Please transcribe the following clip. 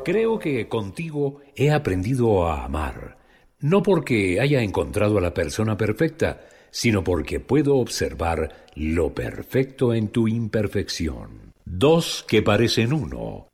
Creo que contigo he aprendido a amar, no porque haya encontrado a la persona perfecta, sino porque puedo observar lo perfecto en tu imperfección. Dos que parecen uno,